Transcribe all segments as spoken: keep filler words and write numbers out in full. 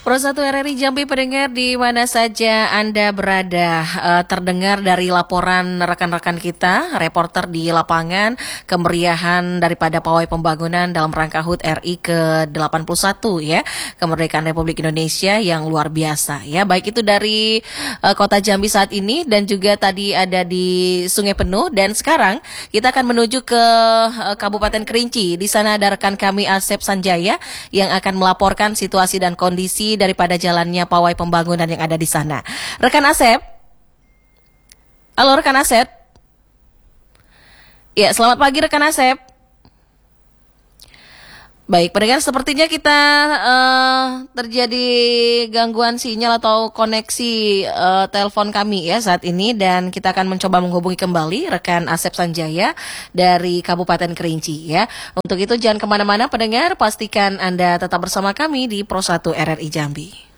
Pro satu R R I Jambi pendengar di mana saja Anda berada, uh, terdengar dari laporan rekan-rekan kita, reporter di lapangan, kemeriahan daripada pawai pembangunan dalam rangka H U T R I ke delapan puluh satu ya, kemerdekaan Republik Indonesia yang luar biasa ya, baik itu dari uh, kota Jambi saat ini dan juga tadi ada di Sungai Penuh, dan sekarang kita akan menuju ke uh, Kabupaten Kerinci. Di sana ada rekan kami Asep Sanjaya yang akan melaporkan situasi dan kondisi daripada jalannya pawai pembangunan yang ada di sana. Rekan Asep? Halo rekan Asep? Ya, selamat pagi rekan Asep. Baik, pendengar, sepertinya kita uh, terjadi gangguan sinyal atau koneksi uh, telepon kami ya saat ini, dan kita akan mencoba menghubungi kembali rekan Asep Sanjaya dari Kabupaten Kerinci ya. Untuk itu jangan kemana-mana pendengar, pastikan Anda tetap bersama kami di Pro satu R R I Jambi.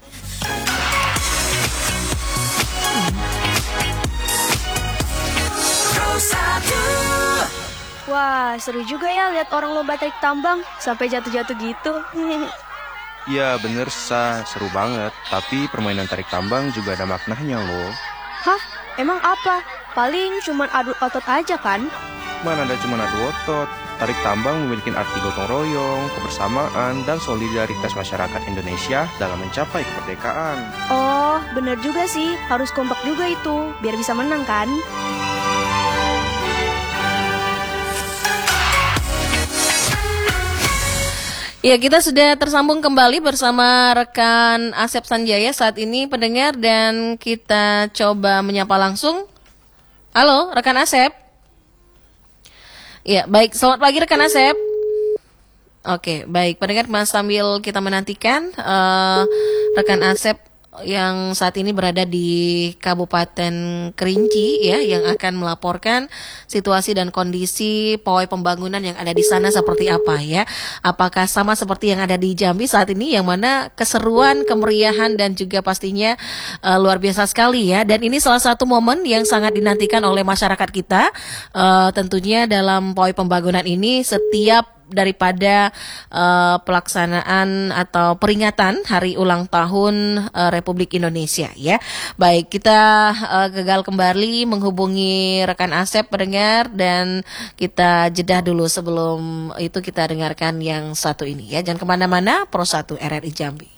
Wah, seru juga ya lihat orang lomba tarik tambang sampai jatuh-jatuh gitu. Iya bener Sa, seru banget. Tapi permainan tarik tambang juga ada maknanya loh. Hah? Emang apa? Paling cuman adu otot aja kan? Mana ada cuma adu otot. Tarik tambang memiliki arti gotong royong, kebersamaan, dan solidaritas masyarakat Indonesia dalam mencapai kemerdekaan. Oh, bener juga sih. Harus kompak juga itu, biar bisa menang kan? Ya, kita sudah tersambung kembali bersama rekan Asep Sanjaya saat ini pendengar, dan kita coba menyapa langsung. Halo, rekan Asep. Ya, baik. Selamat pagi rekan Asep. Oke, baik. Pendengar, mas sambil kita menantikan uh, rekan Asep yang saat ini berada di Kabupaten Kerinci ya, yang akan melaporkan situasi dan kondisi pawai pembangunan yang ada di sana seperti apa ya. Apakah sama seperti yang ada di Jambi saat ini, yang mana keseruan, kemeriahan dan juga pastinya uh, luar biasa sekali ya. Dan ini salah satu momen yang sangat dinantikan oleh masyarakat kita, uh, tentunya dalam pawai pembangunan ini setiap daripada uh, pelaksanaan atau peringatan hari ulang tahun uh, Republik Indonesia ya. Baik, kita uh, gagal kembali menghubungi rekan Asep pendengar, dan kita jeda dulu. Sebelum itu kita dengarkan yang satu ini ya. Jangan kemana-mana, Pro satu R R I Jambi.